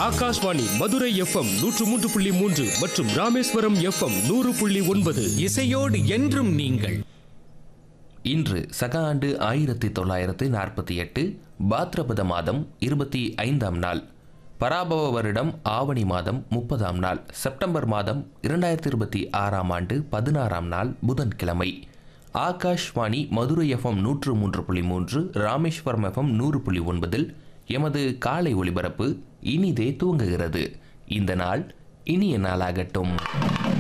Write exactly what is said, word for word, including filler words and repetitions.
Akashvani Madurai FM நூற்று மூன்று புள்ளி மூன்று மற்றும் ராமேஸ்வரம் எஃப்எம் நூறு புள்ளி ஒன்பது. இசையோடு என்றும் நீங்கள். இன்று சக ஆண்டு ஆயிரத்தி தொள்ளாயிரத்து நாற்பத்தி எட்டு பாத்ரபத மாதம் இருபத்தி ஐந்தாம் நாள், பராபவ வருடம் ஆவணி மாதம் முப்பதாம் நாள், செப்டம்பர் மாதம் இரண்டாயிரத்தி இருபத்தி ஆறாம் ஆண்டு பதினாறாம் நாள் புதன்கிழமை. ஆகாஷ்வாணி மதுரை எஃப்எம் நூற்று மூன்று புள்ளி மூன்று, ராமேஸ்வரம் எஃப்எம் நூறு புள்ளி ஒன்பதில் எமது காலை ஒளிபரப்பு இனிதே துவங்குகிறது. இந்த நாள் இனிய நாளாகட்டும்.